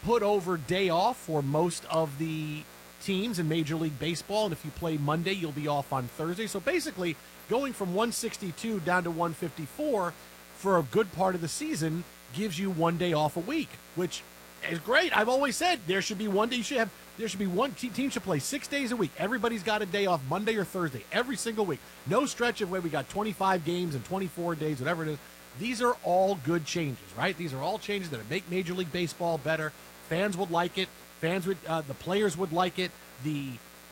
put over day off for most of the teams in Major League Baseball, and if you play Monday, you'll be off on Thursday. So basically, going from 162 down to 154 for a good part of the season gives you 1 day off a week, which is great. I've always said there should be 1 day. There should be one team should play 6 days a week. Everybody's got a day off Monday or Thursday every single week. No stretch of where we got 25 games and 24 days, whatever it is. These are all good changes, right? These are all changes that make Major League Baseball better. Fans would like it. The players would like it. The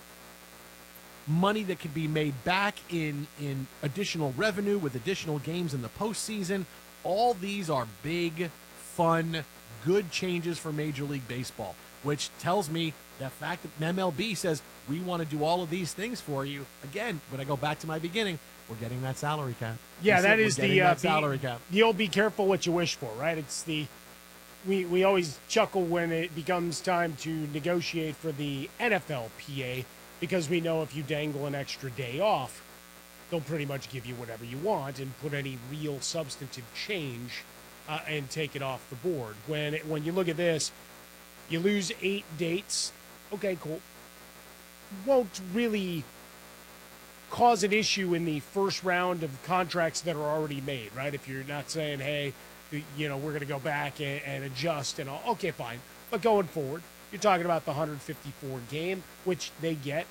money that could be made back in additional revenue with additional games in the postseason. All these are big, fun, good changes for Major League Baseball, which tells me the fact that MLB says we want to do all of these things for you. Again, when I go back to my beginning, we're getting that salary cap. Yeah, that is the salary cap. You'll be careful what you wish for, right? It's we always chuckle when it becomes time to negotiate for the NFLPA because we know if you dangle an extra day off, they'll pretty much give you whatever you want and put any real substantive change and take it off the board. When you look at this, you lose 8 dates. Okay, cool. Won't really cause an issue in the first round of contracts that are already made, right? If you're not saying, hey, we're going to go back and adjust and all. Okay, fine. But going forward, you're talking about the 154 game, which they get,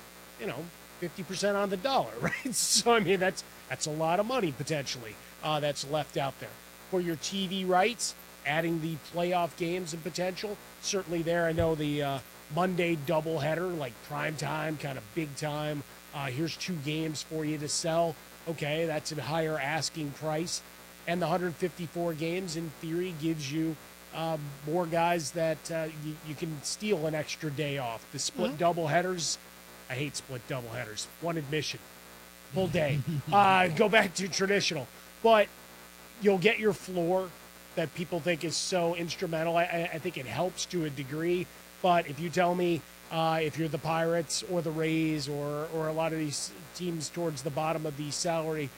50% on the dollar, right? So, I mean, that's a lot of money potentially that's left out there. For your TV rights, adding the playoff games and potential, certainly there. I know the Monday doubleheader, like prime time, kind of big time. Here's 2 games for you to sell. Okay, that's a higher asking price. And the 154 games, in theory, gives you more guys that you can steal an extra day off. The split doubleheaders, I hate split doubleheaders. One admission, full day. Go back to traditional. But you'll get your floor that people think is so instrumental. I think it helps to a degree. But if you tell me if you're the Pirates or the Rays or a lot of these teams towards the bottom of the salary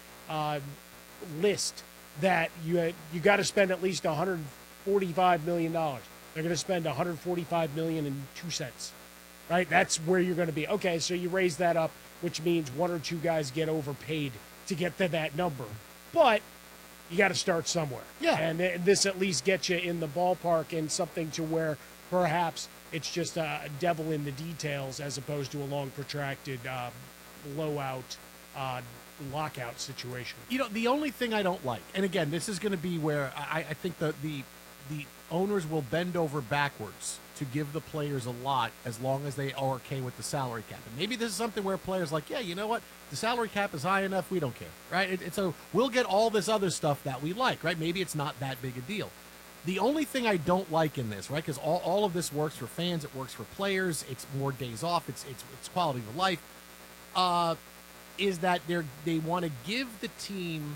list, that you got to spend at least $145 million. They're going to spend $145 million and 2 cents, right? That's where you're going to be. Okay, so you raise that up, which means 1 or 2 guys get overpaid to get to that number. But you got to start somewhere. Yeah. And this at least gets you in the ballpark and something to where perhaps it's just a devil in the details as opposed to a long, protracted blowout lockout situation. The only thing I don't like, and again, this is going to be where I think the owners will bend over backwards to give the players a lot as long as they are okay with the salary cap. And maybe this is something where players like, yeah, you know what? The salary cap is high enough. We don't care, right? So we'll get all this other stuff that we like, right? Maybe it's not that big a deal. The only thing I don't like in this, right, because all of this works for fans, it works for players, it's more days off, it's quality of life, is that they want to give the team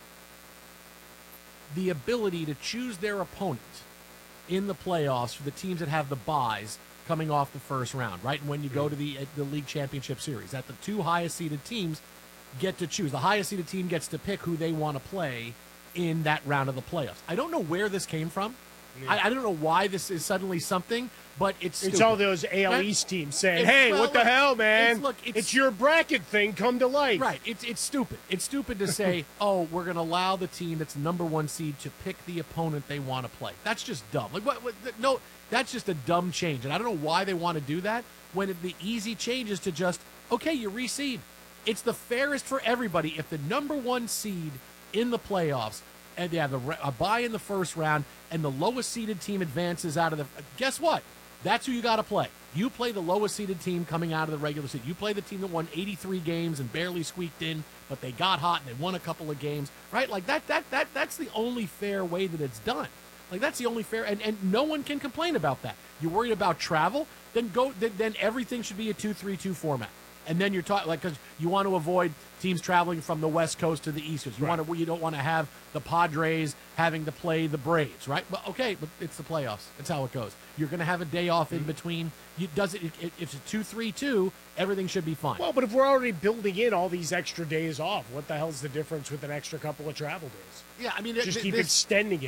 the ability to choose their opponent in the playoffs for the teams that have the byes coming off the first round, right? And when you go to the league championship series, that the 2 highest seeded teams get to choose. The highest seeded team gets to pick who they want to play in that round of the playoffs. I don't know where this came from. Yeah. I don't know why this is suddenly something, but it's stupid. It's all those AL East teams saying, hey, what the hell, man? It's your bracket thing come to life. Right. It's stupid. It's stupid to say, oh, we're going to allow the team that's number 1 seed to pick the opponent they want to play. That's just dumb. No, that's just a dumb change. And I don't know why they want to do that when the easy change is to just, okay, you reseed. It's the fairest for everybody. If the number 1 seed in the playoffs and they have a bye in the first round and the lowest seeded team advances out of the, guess what? That's who you got to play. You play the lowest seeded team coming out of the regular season. You play the team that won 83 games and barely squeaked in, but they got hot and they won a couple of games, right? Like that's the only fair way that it's done. Like that's the only fair, and no one can complain about that. You're worried about travel, then everything should be a 2-3-2 format. And then you're talking because you want to avoid teams traveling from the West Coast to the East Coast. You don't want to have the Padres having to play the Braves, right? Well, okay, but it's the playoffs. That's how it goes. You're going to have a day off in between. If it's a 2-3-2, everything should be fine. Well, but if we're already building in all these extra days off, what the hell's the difference with an extra couple of travel days? Yeah, I mean, just keep extending it.